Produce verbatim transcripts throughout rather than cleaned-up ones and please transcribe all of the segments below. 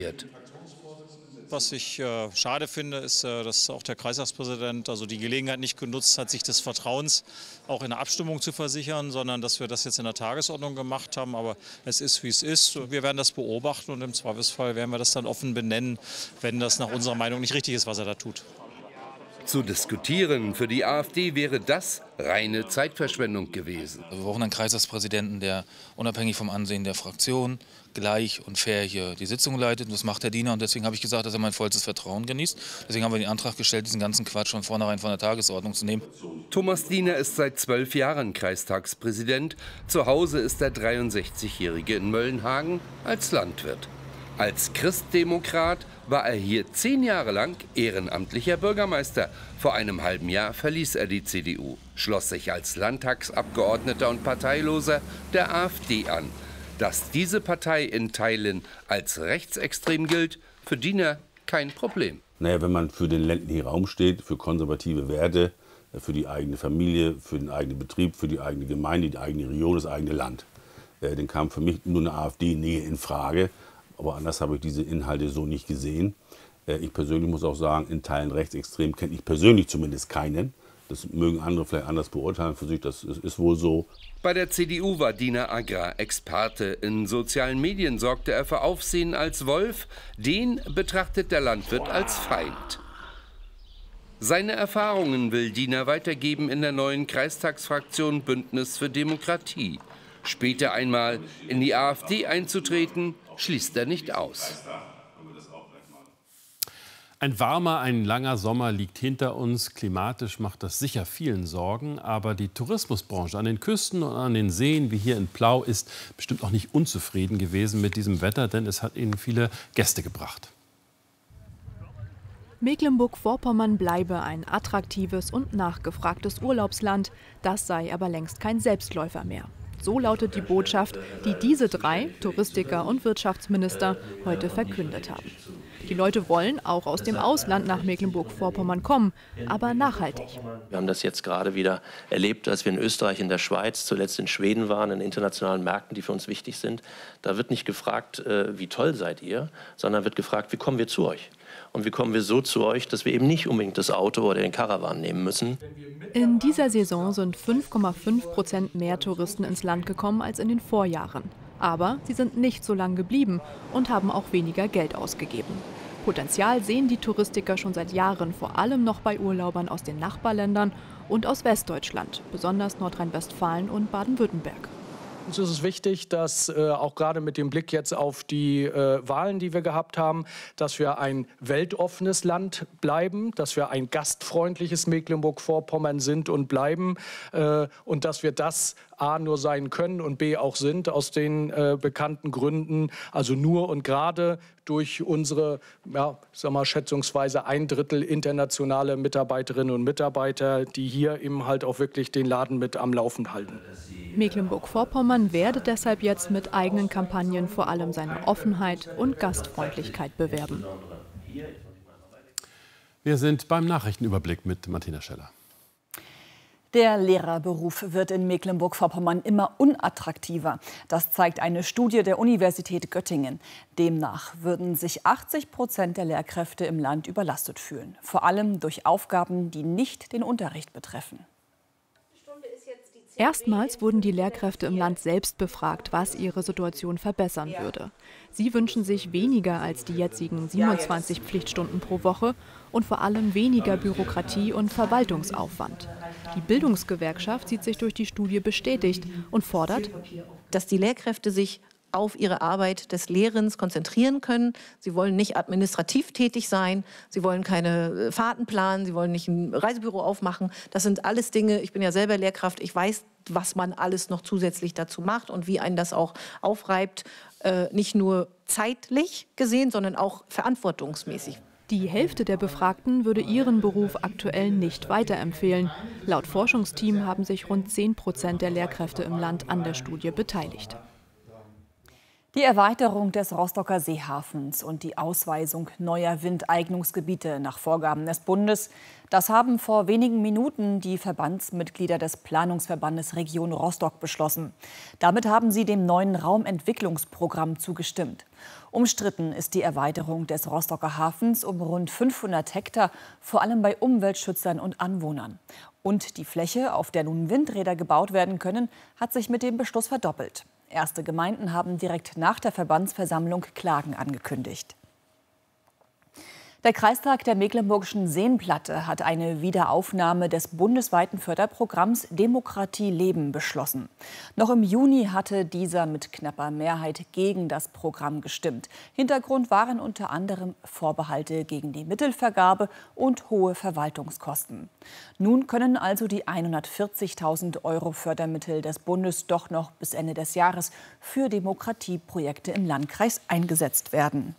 Was ich äh, schade finde, ist, äh, dass auch der Kreistagspräsident also die Gelegenheit nicht genutzt hat, sich des Vertrauens auch in der Abstimmung zu versichern, sondern dass wir das jetzt in der Tagesordnung gemacht haben. Aber es ist, wie es ist. Wir werden das beobachten und im Zweifelsfall werden wir das dann offen benennen, wenn das nach unserer Meinung nicht richtig ist, was er da tut. Zu diskutieren für die AfD wäre das reine Zeitverschwendung gewesen. Wir brauchen einen Kreistagspräsidenten, der unabhängig vom Ansehen der Fraktion gleich und fair hier die Sitzung leitet. Und das macht Herr Diener. Und deswegen habe ich gesagt, dass er mein vollstes Vertrauen genießt. Deswegen haben wir den Antrag gestellt, diesen ganzen Quatsch von vornherein von der Tagesordnung zu nehmen. Thomas Diener ist seit zwölf Jahren Kreistagspräsident. Zu Hause ist der dreiundsechzigjährige in Möllenhagen als Landwirt. Als Christdemokrat war er hier zehn Jahre lang ehrenamtlicher Bürgermeister. Vor einem halben Jahr verließ er die C D U, schloss sich als Landtagsabgeordneter und Parteiloser der AfD an. Dass diese Partei in Teilen als rechtsextrem gilt, für Diener kein Problem. Naja, wenn man für den ländlichen Raum steht, für konservative Werte, für die eigene Familie, für den eigenen Betrieb, für die eigene Gemeinde, die eigene Region, das eigene Land, dann kam für mich nur eine AfD-Nähe in Frage. Aber anders habe ich diese Inhalte so nicht gesehen. Ich persönlich muss auch sagen, in Teilen rechtsextrem kenne ich persönlich zumindest keinen. Das mögen andere vielleicht anders beurteilen für sich, das ist wohl so. Bei der C D U war Diener Agrarexperte. In sozialen Medien sorgte er für Aufsehen als Wolf. Den betrachtet der Landwirt als Feind. Seine Erfahrungen will Diener weitergeben in der neuen Kreistagsfraktion Bündnis für Demokratie. Später einmal in die AfD einzutreten, schließt er nicht aus. Ein warmer, ein langer Sommer liegt hinter uns. Klimatisch macht das sicher vielen Sorgen. Aber die Tourismusbranche an den Küsten und an den Seen, wie hier in Plau, ist bestimmt auch nicht unzufrieden gewesen mit diesem Wetter, denn es hat ihnen viele Gäste gebracht. Mecklenburg-Vorpommern bleibe ein attraktives und nachgefragtes Urlaubsland. Das sei aber längst kein Selbstläufer mehr. So lautet die Botschaft, die diese drei, Touristiker und Wirtschaftsminister, heute verkündet haben. Die Leute wollen auch aus dem Ausland nach Mecklenburg-Vorpommern kommen, aber nachhaltig. Wir haben das jetzt gerade wieder erlebt, als wir in Österreich, in der Schweiz, zuletzt in Schweden waren, in internationalen Märkten, die für uns wichtig sind. Da wird nicht gefragt, wie toll seid ihr, sondern wird gefragt, wie kommen wir zu euch? Und wie kommen wir so zu euch, dass wir eben nicht unbedingt das Auto oder den Caravan nehmen müssen. In dieser Saison sind fünf Komma fünf Prozent mehr Touristen ins Land gekommen als in den Vorjahren. Aber sie sind nicht so lang geblieben und haben auch weniger Geld ausgegeben. Potenzial sehen die Touristiker schon seit Jahren, vor allem noch bei Urlaubern aus den Nachbarländern und aus Westdeutschland, besonders Nordrhein-Westfalen und Baden-Württemberg. Uns ist es wichtig, dass äh, auch gerade mit dem Blick jetzt auf die äh, Wahlen, die wir gehabt haben, dass wir ein weltoffenes Land bleiben, dass wir ein gastfreundliches Mecklenburg-Vorpommern sind und bleiben äh, und dass wir das A nur sein können und B auch sind, aus den äh, bekannten Gründen, also nur und gerade durch unsere, ja, sag mal, schätzungsweise ein Drittel internationale Mitarbeiterinnen und Mitarbeiter, die hier eben halt auch wirklich den Laden mit am Laufen halten. Mecklenburg-Vorpommern werde deshalb jetzt mit eigenen Kampagnen vor allem seine Offenheit und Gastfreundlichkeit bewerben. Wir sind beim Nachrichtenüberblick mit Martina Scheller. Der Lehrerberuf wird in Mecklenburg-Vorpommern immer unattraktiver. Das zeigt eine Studie der Universität Göttingen. Demnach würden sich achtzig Prozent der Lehrkräfte im Land überlastet fühlen. Vor allem durch Aufgaben, die nicht den Unterricht betreffen. Erstmals wurden die Lehrkräfte im Land selbst befragt, was ihre Situation verbessern würde. Sie wünschen sich weniger als die jetzigen siebenundzwanzig Pflichtstunden pro Woche und vor allem weniger Bürokratie und Verwaltungsaufwand. Die Bildungsgewerkschaft sieht sich durch die Studie bestätigt und fordert, dass die Lehrkräfte sich auf ihre Arbeit des Lehrens konzentrieren können. Sie wollen nicht administrativ tätig sein, sie wollen keine Fahrten planen, sie wollen nicht ein Reisebüro aufmachen. Das sind alles Dinge, ich bin ja selber Lehrkraft, ich weiß, was man alles noch zusätzlich dazu macht und wie einen das auch aufreibt, äh, nicht nur zeitlich gesehen, sondern auch verantwortungsmäßig. Die Hälfte der Befragten würde ihren Beruf aktuell nicht weiterempfehlen. Laut Forschungsteam haben sich rund zehn Prozent der Lehrkräfte im Land an der Studie beteiligt. Die Erweiterung des Rostocker Seehafens und die Ausweisung neuer Windeignungsgebiete nach Vorgaben des Bundes, das haben vor wenigen Minuten die Verbandsmitglieder des Planungsverbandes Region Rostock beschlossen. Damit haben sie dem neuen Raumentwicklungsprogramm zugestimmt. Umstritten ist die Erweiterung des Rostocker Hafens um rund fünfhundert Hektar, vor allem bei Umweltschützern und Anwohnern. Und die Fläche, auf der nun Windräder gebaut werden können, hat sich mit dem Beschluss verdoppelt. Erste Gemeinden haben direkt nach der Verbandsversammlung Klagen angekündigt. Der Kreistag der Mecklenburgischen Seenplatte hat eine Wiederaufnahme des bundesweiten Förderprogramms Demokratie leben beschlossen. Noch im Juni hatte dieser mit knapper Mehrheit gegen das Programm gestimmt. Hintergrund waren unter anderem Vorbehalte gegen die Mittelvergabe und hohe Verwaltungskosten. Nun können also die hundertvierzigtausend Euro Fördermittel des Bundes doch noch bis Ende des Jahres für Demokratieprojekte im Landkreis eingesetzt werden.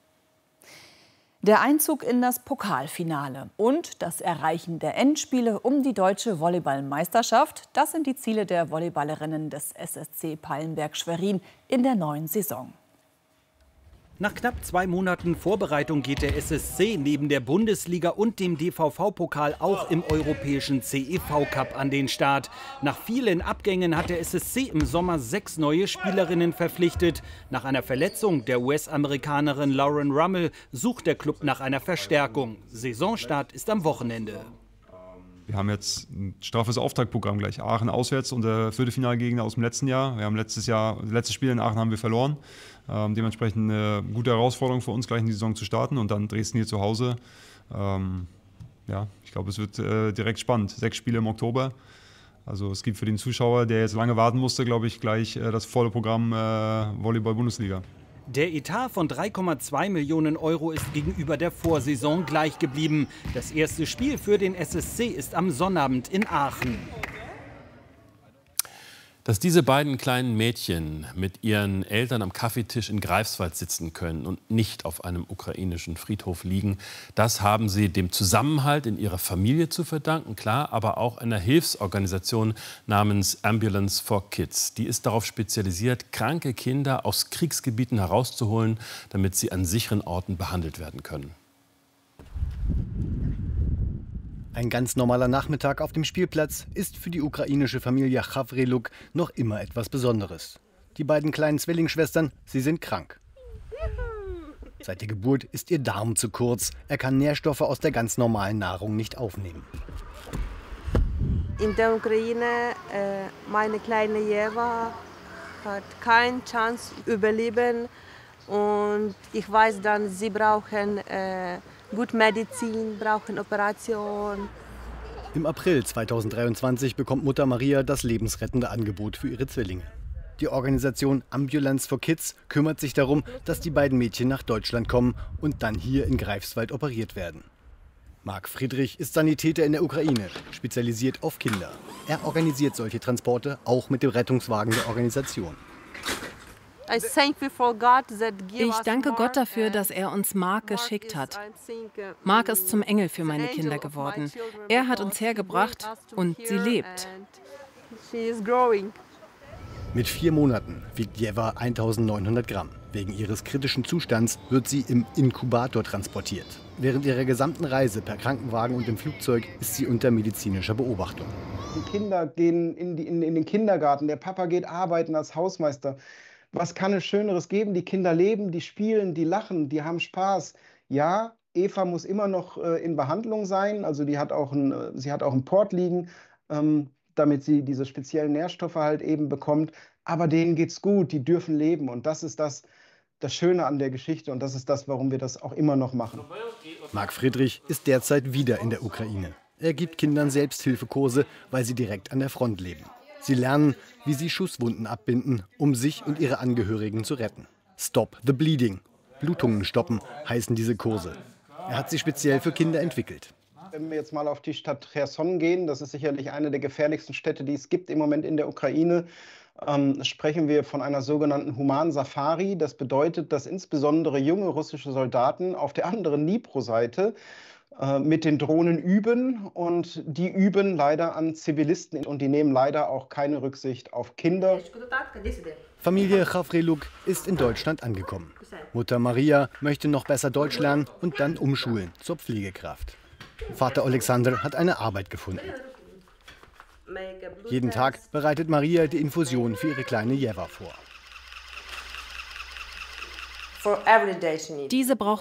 Der Einzug in das Pokalfinale und das Erreichen der Endspiele um die deutsche Volleyballmeisterschaft, das sind die Ziele der Volleyballerinnen des S S C Pallenberg-Schwerin in der neuen Saison. Nach knapp zwei Monaten Vorbereitung geht der S S C neben der Bundesliga und dem D V V-Pokal auch im europäischen C E V-Cup an den Start. Nach vielen Abgängen hat der S S C im Sommer sechs neue Spielerinnen verpflichtet. Nach einer Verletzung der U S-Amerikanerin Lauren Rummel sucht der Klub nach einer Verstärkung. Saisonstart ist am Wochenende. Wir haben jetzt ein straffes Auftaktprogramm gleich. Aachen auswärts, unser Viertelfinalgegner aus dem letzten Jahr. Wir haben letztes Jahr, das letzte Spiel in Aachen haben wir verloren. Ähm, dementsprechend eine gute Herausforderung für uns, gleich in die Saison zu starten. Und dann Dresden hier zu Hause. Ähm, ja, ich glaube, es wird äh, direkt spannend. Sechs Spiele im Oktober. Also es gibt für den Zuschauer, der jetzt lange warten musste, glaube ich, gleich äh, das volle Programm äh, Volleyball-Bundesliga. Der Etat von drei Komma zwei Millionen Euro ist gegenüber der Vorsaison gleich geblieben. Das erste Spiel für den S S C ist am Sonnabend in Aachen. Dass diese beiden kleinen Mädchen mit ihren Eltern am Kaffeetisch in Greifswald sitzen können und nicht auf einem ukrainischen Friedhof liegen, das haben sie dem Zusammenhalt in ihrer Familie zu verdanken, klar, aber auch einer Hilfsorganisation namens Ambulance for Kids. Die ist darauf spezialisiert, kranke Kinder aus Kriegsgebieten herauszuholen, damit sie an sicheren Orten behandelt werden können. Ein ganz normaler Nachmittag auf dem Spielplatz ist für die ukrainische Familie Chavriluk noch immer etwas Besonderes. Die beiden kleinen Zwillingsschwestern, sie sind krank. Seit der Geburt ist ihr Darm zu kurz. Er kann Nährstoffe aus der ganz normalen Nahrung nicht aufnehmen. In der Ukraine, äh, meine kleine Jeva hat keine Chance überleben. Und ich weiß dann, sie brauchen äh, gut Medizin, brauchen Operation. Im April zweitausenddreiundzwanzig bekommt Mutter Maria das lebensrettende Angebot für ihre Zwillinge. Die Organisation Ambulance for Kids kümmert sich darum, dass die beiden Mädchen nach Deutschland kommen und dann hier in Greifswald operiert werden. Marc Friedrich ist Sanitäter in der Ukraine, spezialisiert auf Kinder. Er organisiert solche Transporte auch mit dem Rettungswagen der Organisation. Ich danke Gott dafür, dass er uns Mark geschickt hat. Mark ist zum Engel für meine Kinder geworden. Er hat uns hergebracht und sie lebt. Mit vier Monaten wiegt Jeva eintausendneunhundert Gramm. Wegen ihres kritischen Zustands wird sie im Inkubator transportiert. Während ihrer gesamten Reise per Krankenwagen und im Flugzeug ist sie unter medizinischer Beobachtung. Die Kinder gehen in, die, in, in den Kindergarten, der Papa geht arbeiten als Hausmeister. Was kann es Schöneres geben? Die Kinder leben, die spielen, die lachen, die haben Spaß. Ja, Eva muss immer noch äh, in Behandlung sein, also die hat auch ein, äh, sie hat auch einen Port liegen, ähm, damit sie diese speziellen Nährstoffe halt eben bekommt. Aber denen geht's gut, die dürfen leben und das ist das, das Schöne an der Geschichte und das ist das, warum wir das auch immer noch machen. Marc Friedrich ist derzeit wieder in der Ukraine. Er gibt Kindern Selbsthilfekurse, weil sie direkt an der Front leben. Sie lernen, wie sie Schusswunden abbinden, um sich und ihre Angehörigen zu retten. Stop the Bleeding. Blutungen stoppen heißen diese Kurse. Er hat sie speziell für Kinder entwickelt. Wenn wir jetzt mal auf die Stadt Cherson gehen, das ist sicherlich eine der gefährlichsten Städte, die es gibt im Moment in der Ukraine, ähm, sprechen wir von einer sogenannten Human-Safari. Das bedeutet, dass insbesondere junge russische Soldaten auf der anderen Dnipro-Seite äh, mit den Drohnen üben. Und die üben leider an Zivilisten und die nehmen leider auch keine Rücksicht auf Kinder. Familie Chavriluk ist in Deutschland angekommen. Mutter Maria möchte noch besser Deutsch lernen und dann umschulen zur Pflegekraft. Vater Alexander hat eine Arbeit gefunden. Jeden Tag bereitet Maria die Infusion für ihre kleine Jeva vor. Diese braucht